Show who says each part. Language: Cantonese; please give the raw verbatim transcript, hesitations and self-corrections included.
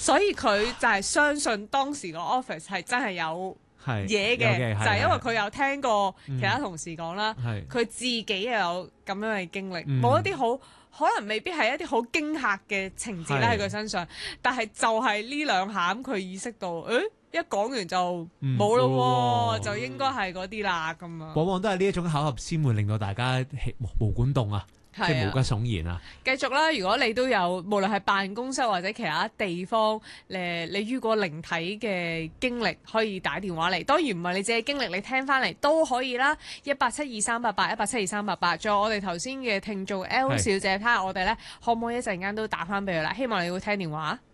Speaker 1: 所以佢就係相信當時個 office 係真係有嘢嘅，就係因為佢有聽過其他同事講啦，佢、嗯、自己又有咁樣嘅經歷，冇、嗯、一啲好可能未必係一啲好驚嚇嘅情節咧喺佢身上，但係就係呢兩下咁佢意識到，誒一講完就冇咯，就應該係嗰啲啦咁啊。
Speaker 2: 往往都係呢一種巧合先會令到大家毛管動啊，即係毛骨悚然啊！
Speaker 1: 繼續啦，如果你都有無論係辦公室或者其他地方，誒你遇過靈體嘅經歷，可以打電話嚟。當然唔係你自己經歷，你聽翻嚟都可以啦。一八七二三八八，一八七二三八八。仲有我哋頭先嘅聽眾 L 小姐，睇下我哋咧可唔可以一陣間都打翻俾佢啦。希望你會聽電話。